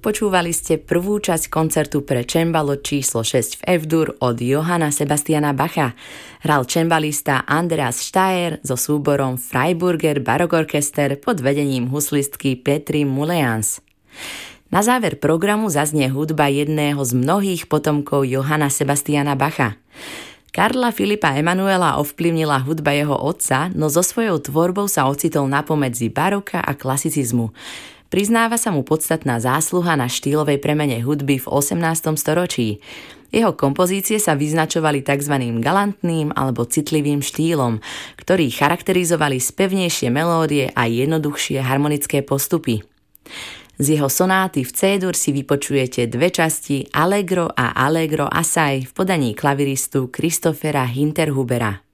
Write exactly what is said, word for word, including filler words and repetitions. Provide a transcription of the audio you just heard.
Počúvali ste prvú časť koncertu pre cembalo číslo šesť v F-dur od Johanna Sebastiana Bacha. Hral cembalista Andreas Steyr so súborom Freiburger Barokorchester pod vedením huslistky Petry Muleans. Na záver programu zaznie hudba jedného z mnohých potomkov Johanna Sebastiana Bacha. Karla Filipa Emanuela ovplyvnila hudba jeho otca, no so svojou tvorbou sa ocitol napomedzi baroka a klasicizmu. Priznáva sa mu podstatná zásluha na štýlovej premene hudby v osemnástom storočí. Jeho kompozície sa vyznačovali tzv. Galantným alebo citlivým štýlom, ktorý charakterizovali spevnejšie melódie a jednoduchšie harmonické postupy. Z jeho sonáty v C-dur si vypočujete dve časti Allegro a Allegro Assai v podaní klaviristu Christophera Hinterhubera.